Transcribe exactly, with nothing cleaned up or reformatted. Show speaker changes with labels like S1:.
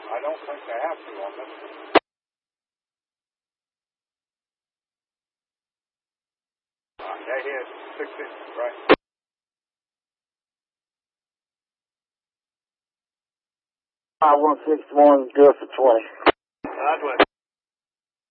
S1: I don't think they have to on this one. Uh, they hit six inches, right?
S2: five one six one, do it for twenty.
S1: That's what.